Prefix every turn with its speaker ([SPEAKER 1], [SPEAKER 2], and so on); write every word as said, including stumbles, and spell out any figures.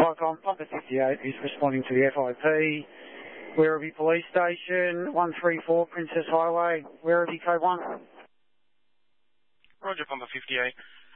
[SPEAKER 1] Tricom, Pumper fifty-eight is responding to the F I P. Werribee Police Station, one three four Princess Highway, Werribee Code one.
[SPEAKER 2] Roger, Pumper fifty-eight.